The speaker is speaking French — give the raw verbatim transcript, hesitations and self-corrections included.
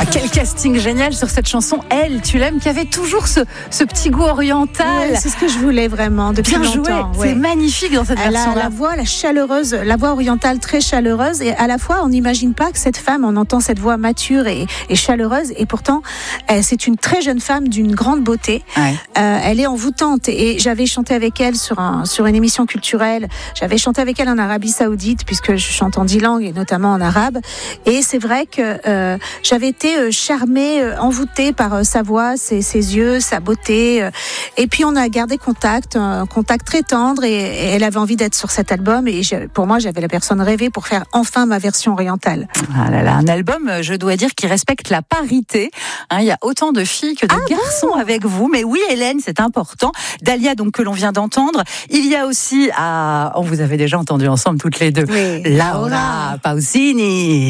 Quel casting génial sur cette chanson. Elle, tu l'aimes, qui avait toujours ce, ce petit goût oriental. Ouais, c'est ce que je voulais vraiment depuis Bien longtemps. joué, ouais. C'est magnifique dans cette Elle a version-là. la voix, la chaleureuse, la voix orientale très chaleureuse, et à la fois on n'imagine pas que cette femme, on entend cette voix mature et, et chaleureuse, et pourtant euh, c'est une très jeune femme d'une grande beauté. Ouais. Euh, elle est envoûtante, et j'avais chanté avec elle sur un sur une émission culturelle. J'avais chanté avec elle en Arabie Saoudite puisque je chante en dix langues et notamment en arabe. Et c'est vrai que euh, j'avais été euh, charmée, euh, envoûtée par euh, sa voix, ses, ses yeux, sa beauté. Euh, et puis on a gardé contact, un contact très tendre, et, et elle avait envie d'être sur cet album. Et j'ai, pour moi, j'avais la personne rêvée pour faire enfin ma version orientale. Ah là là, un album, je dois dire, qui respecte la parité. Hein, il y a autant de filles que de Ah garçons bon avec vous. Mais oui, Hélène, c'est important. Dalia, donc, que l'on vient d'entendre. Il y a aussi, ah, on vous avez déjà entendu ensemble toutes les deux, Oui. Laura Pausini.